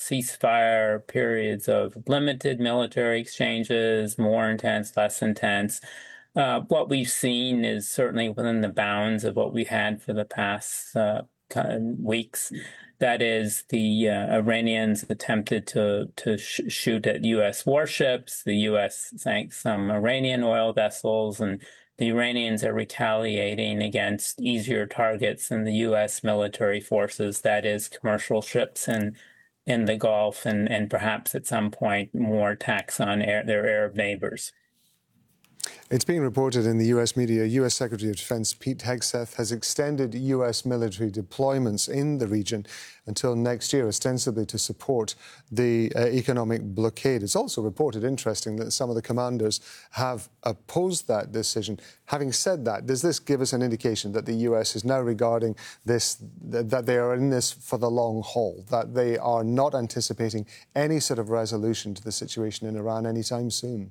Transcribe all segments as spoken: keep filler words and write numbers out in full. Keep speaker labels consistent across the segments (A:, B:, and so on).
A: ceasefire, periods of limited military exchanges, more intense, less intense. Uh, what we've seen is certainly within the bounds of what we had for the past uh, weeks. That is, the uh, Iranians attempted to to sh shoot at U S warships. The U S sank some Iranian oil vessels, and the Iranians are retaliating against easier targets than the U S military forces. That is, commercial ships in in the Gulf, and and perhaps at some point more attacks on air, their Arab neighbors.
B: It's being reported in the U S media, U S Secretary of Defense Pete Hegseth has extended U S military deployments in the region until next year, ostensibly to support the uh, economic blockade. It's also reported, interesting, that some of the commanders have opposed that decision. Having said that, does this give us an indication that the U S is now regarding this, that they are in this for the long haul, that they are not anticipating any sort of resolution to the situation in Iran anytime soon?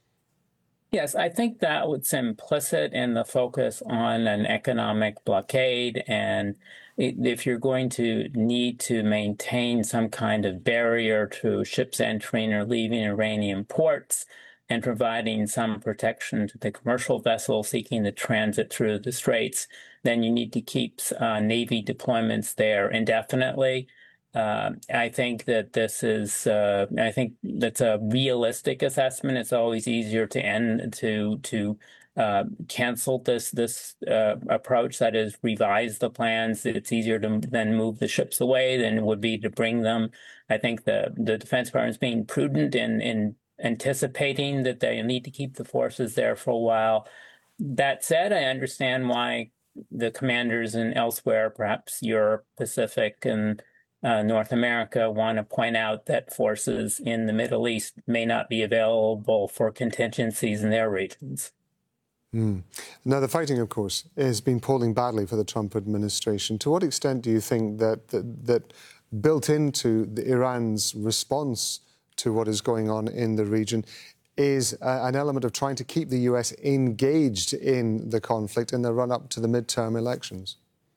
A: Yes, I think that was implicit in the focus on an economic blockade. And if you're going to need to maintain some kind of barrier to ships entering or leaving Iranian ports and providing some protection to the commercial vessels seeking to transit through the straits, then you need to keep uh, Navy deployments there indefinitely. Uh, I think that this is, uh, I think that's a realistic assessment. It's always easier to end, to, to uh, cancel this, this uh, approach, that is, revise the plans. It's easier to then move the ships away than it would be to bring them. I think the, the Defense Department is being prudent in, in anticipating that they need to keep the forces there for a while. That said, I understand why the commanders in elsewhere, perhaps Europe, Pacific, and Uh, North America, want to point out that forces in the Middle East may not be available for contingencies in their regions.
B: Mm. Now, the fighting, of course, has been polling badly for the Trump administration. To what extent do you think that that, that built into the Iran's response to what is going on in the region is uh, an element of trying to keep the U S engaged in the conflict in the run-up to the midterm elections?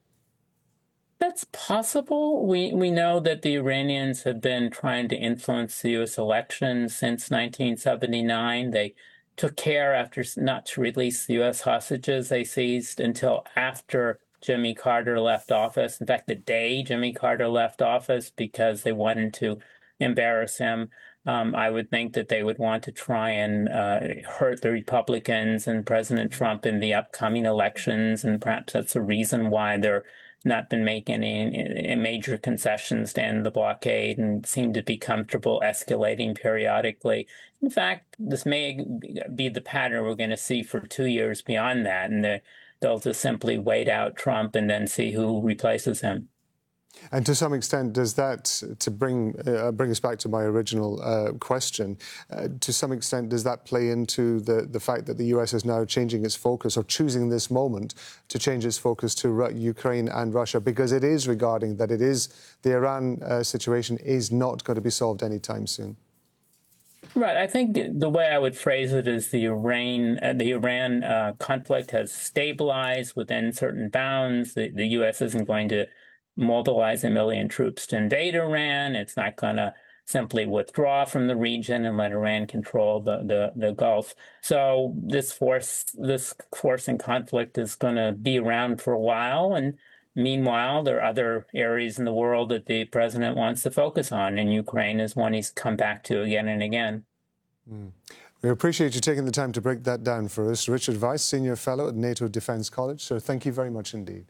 A: That's possible. We we know that the Iranians have been trying to influence the U S elections since nineteen seventy-nine. They took care after not to release the U S hostages they seized until after Jimmy Carter left office. In fact, the day Jimmy Carter left office, because they wanted to embarrass him. Um, I would think that they would want to try and uh, hurt the Republicans and President Trump in the upcoming elections, and perhaps that's the reason why they're not been making any major concessions to end the blockade and seem to be comfortable escalating periodically. In fact, this may be the pattern we're going to see for two years beyond that, and they'll just simply wait out Trump and then see who replaces him.
B: And to some extent, does that, to bring uh, bring us back to my original uh, question, uh, to some extent, does that play into the, the fact that the U S is now changing its focus, or choosing this moment to change its focus to Ru- Ukraine and Russia, because it is regarding that it is, the Iran uh, situation is not going to be solved anytime soon?
A: Right. I think the way I would phrase it is the Iran, uh, the Iran uh, conflict has stabilized within certain bounds. The, the U S isn't going to mobilize a million troops to invade Iran. It's not going to simply withdraw from the region and let Iran control the, the, the Gulf. So this force, this force in conflict is going to be around for a while. And meanwhile, there are other areas in the world that the president wants to focus on, and Ukraine is one he's come back to again and again.
B: Mm. We appreciate you taking the time to break that down for us. Richard Weiss, Senior Fellow at NATO Defence College. Sir, thank you very much indeed.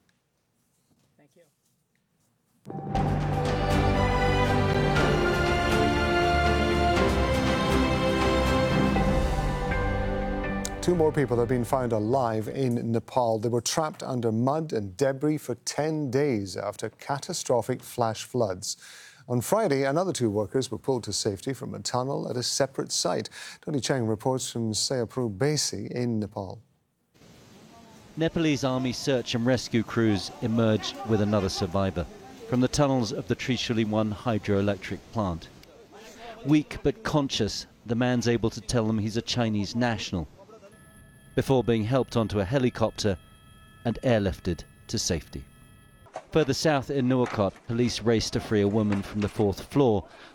B: Two more people have been found alive in Nepal. They were trapped under mud and debris for ten days after catastrophic flash floods. On Friday, another two workers were pulled to safety from a tunnel at a separate site. Tony Cheng reports from Sayapur Basi in Nepal.
C: Nepalese Army search and rescue crews emerged with another survivor from the tunnels of the Trishuli one hydroelectric plant. Weak but conscious, the man's able to tell them he's a Chinese national, before being helped onto a helicopter and airlifted to safety. Further south in Nuwakot, police raced to free a woman from the fourth floor